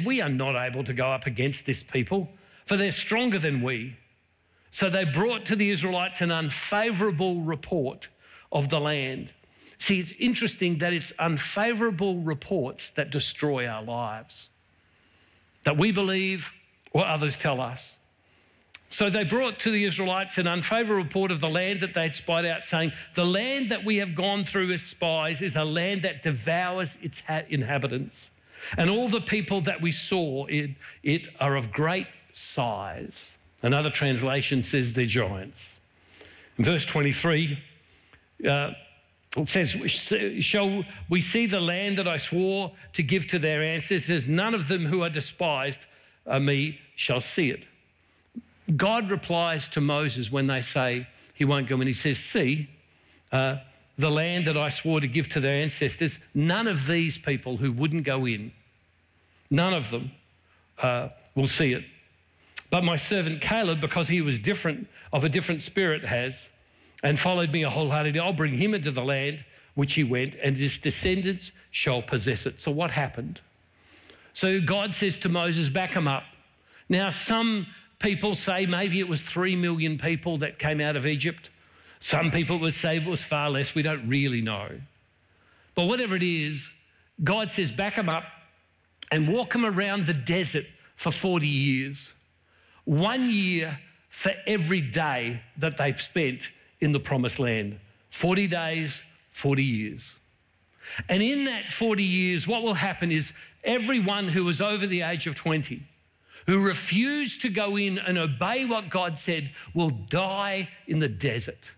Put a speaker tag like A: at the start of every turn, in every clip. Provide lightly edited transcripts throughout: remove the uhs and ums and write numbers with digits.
A: we are not able to go up against this people, for they're stronger than we. So they brought to the Israelites an unfavourable report of the land. See, it's interesting that it's unfavourable reports that destroy our lives, that we believe what others tell us. So they brought to the Israelites an unfavourable report of the land that they'd spied out, saying, the land that we have gone through as spies is a land that devours its inhabitants. And all the people that we saw it are of great size. Another translation says they're giants. In verse 23, it says, shall we see the land that I swore to give to their ancestors? None of them who are despised me shall see it. God replies to Moses when they say he won't go in. He says, see, the land that I swore to give to their ancestors, none of these people who wouldn't go in, none of them will see it. But my servant Caleb, because he was of a different spirit and followed me wholeheartedly, I'll bring him into the land which he went, and his descendants shall possess it. So what happened? So God says to Moses, back him up. Now, some people say maybe it was 3 million people that came out of Egypt. Some people would say it was far less. We don't really know. But whatever it is, God says back them up and walk them around the desert for 40 years. 1 year for every day that they've spent in the promised land. 40 days, 40 years. And in that 40 years, what will happen is everyone who was over the age of 20, who refused to go in and obey what God said, will die in the desert.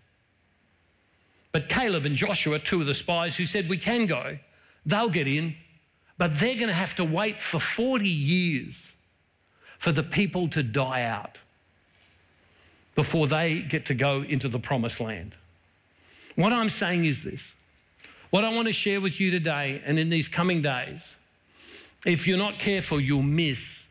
A: But Caleb and Joshua, two of the spies who said we can go, they'll get in, but they're going to have to wait for 40 years for the people to die out before they get to go into the promised land. What I'm saying is this. What I want to share with you today and in these coming days, if you're not careful, you'll miss.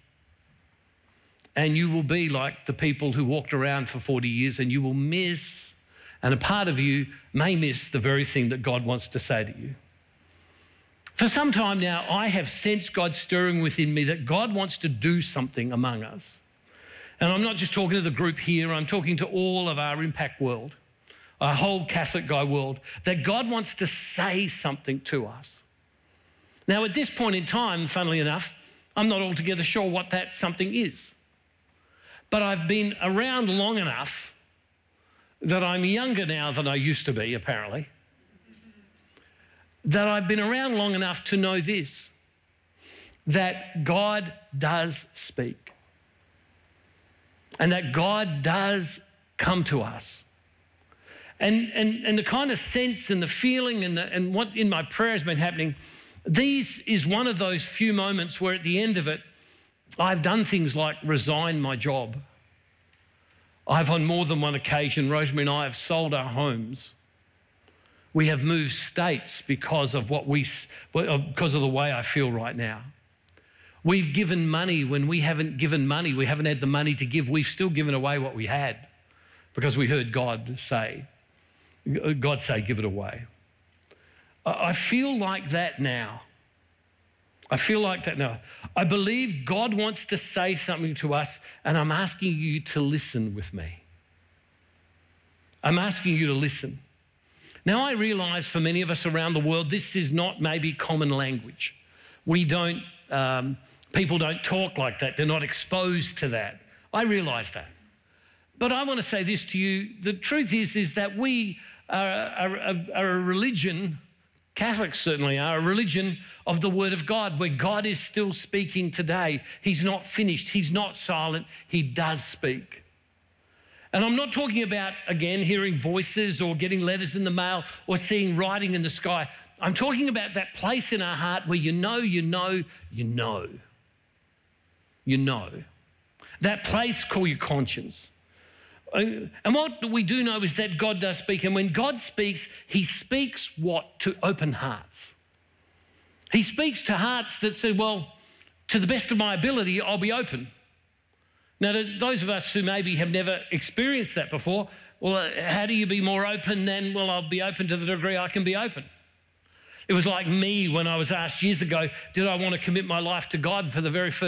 A: And you will be like the people who walked around for 40 years, and you will miss, and a part of you may miss the very thing that God wants to say to you. For some time now, I have sensed God stirring within me that God wants to do something among us. And I'm not just talking to the group here, I'm talking to all of our impact world, our whole Catholic guy world, that God wants to say something to us. Now, at this point in time, funnily enough, I'm not altogether sure what that something is. But I've been around long enough that I'm younger now than I used to be, apparently, that I've been around long enough to know this, that God does speak and that God does come to us. And the kind of sense and the feeling and what in my prayer has been happening, these is one of those few moments where at the end of it, I've done things like resign my job. I've on more than one occasion, Rosemary and I have sold our homes. We have moved states because of because of the way I feel right now. We've given money when we haven't given money. We haven't had the money to give. We've still given away what we had because we heard God say, give it away. I feel like that now. I believe God wants to say something to us, and I'm asking you to listen with me. I'm asking you to listen. Now, I realise for many of us around the world, this is not maybe common language. People don't talk like that. They're not exposed to that. I realise that. But I want to say this to you. The truth is that we are a religion, Catholics certainly are, a religion of the Word of God, where God is still speaking today. He's not finished. He's not silent. He does speak. And I'm not talking about, again, hearing voices or getting letters in the mail or seeing writing in the sky. I'm talking about that place in our heart where you know. That place called your conscience. And what we do know is that God does speak. And when God speaks, he speaks what? To open hearts. He speaks to hearts that say, well, to the best of my ability, I'll be open. Now, to those of us who maybe have never experienced that before, well, how do you be more open than, well, I'll be open to the degree I can be open. It was like me when I was asked years ago, did I want to commit my life to God for the very first